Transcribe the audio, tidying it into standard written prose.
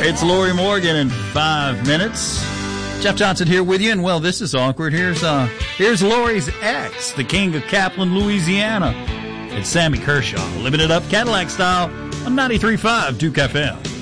It's Lori Morgan in 5 minutes. Jeff Johnson here with you, and well, this is awkward. Here's Lori's ex, the king of Kaplan, Louisiana. It's Sammy Kershaw, living it up Cadillac style on 93.5 Duke FM.